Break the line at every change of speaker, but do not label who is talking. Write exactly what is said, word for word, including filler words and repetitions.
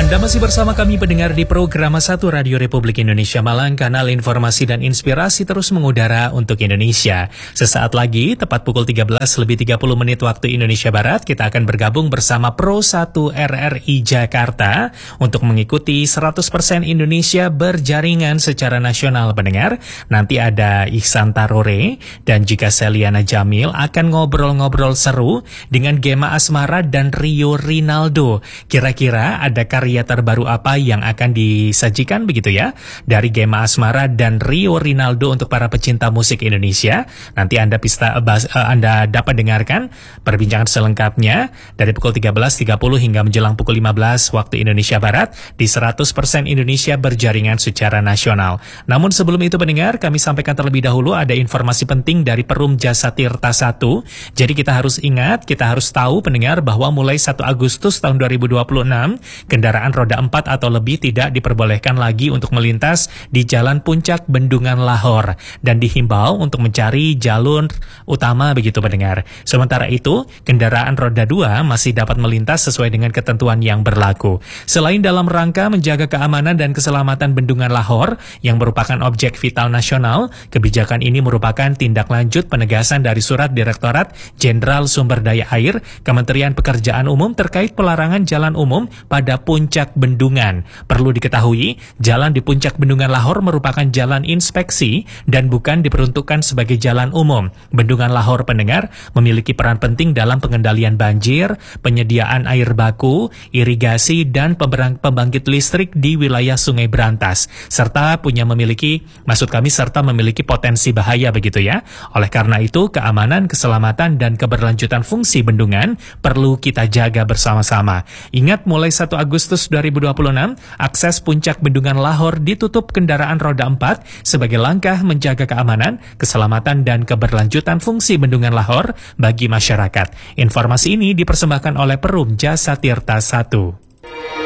Anda masih bersama kami pendengar di program satu Radio Republik Indonesia Malang, kanal informasi dan inspirasi terus mengudara untuk Indonesia. Sesaat lagi, tepat pukul tiga belas lebih tiga puluh menit waktu Indonesia Barat, kita akan bergabung bersama Pro satu R R I Jakarta untuk mengikuti seratus persen Indonesia berjaringan secara nasional pendengar. Nanti ada Ihsan Tarore dan juga Seliana Jamil akan ngobrol-ngobrol seru dengan Gemma Asmara dan Rio Rinaldo. Kira-kira ada karya terbaru apa yang akan disajikan begitu ya dari Gemma Asmara dan Rio Rinaldo untuk para pecinta musik Indonesia. Nanti Anda pista, uh, Anda dapat dengarkan perbincangan selengkapnya dari pukul tiga belas tiga puluh hingga menjelang pukul lima belas waktu Indonesia Barat di seratus persen Indonesia berjaringan secara nasional. Namun sebelum itu pendengar, kami sampaikan terlebih dahulu ada informasi penting dari Perum Jasa Tirta satu. Jadi kita harus ingat, kita harus tahu pendengar bahwa mulai satu Agustus tahun dua ribu dua puluh enam, kendaraan roda empat atau lebih tidak diperbolehkan lagi untuk melintas di Jalan Puncak Bendungan Lahor dan dihimbau untuk mencari jalur utama begitu pendengar. Sementara itu, kendaraan roda dua masih dapat melintas sesuai dengan ketentuan yang berlaku. Selain dalam rangka menjaga keamanan dan keselamatan Bendungan Lahor yang merupakan objek vital nasional, kebijakan ini merupakan tindak lanjut penegasan dari Surat Direktorat Jenderal Sumber Daya Air Kementerian Pekerjaan Umum terkait pelarangan jalan umum pada Puncak Bendungan. Perlu diketahui, jalan di Puncak Bendungan Lahor merupakan jalan inspeksi dan bukan diperuntukkan sebagai jalan umum. Bendungan Lahor pendengar memiliki peran penting dalam pengendalian banjir, penyediaan air baku, irigasi dan pembangkit listrik di wilayah Sungai Brantas, serta punya memiliki, maksud kami serta memiliki potensi bahaya begitu ya. Oleh karena itu, keamanan, keselamatan dan keberlanjutan fungsi bendungan perlu kita jaga bersama-sama. Ingat, mulai satu Agustus dua ribu dua puluh enam, akses Puncak Bendungan Lahor ditutup kendaraan roda empat sebagai langkah menjaga keamanan, keselamatan, dan keberlanjutan fungsi Bendungan Lahor bagi masyarakat. Informasi ini dipersembahkan oleh Perum Jasa Tirta satu.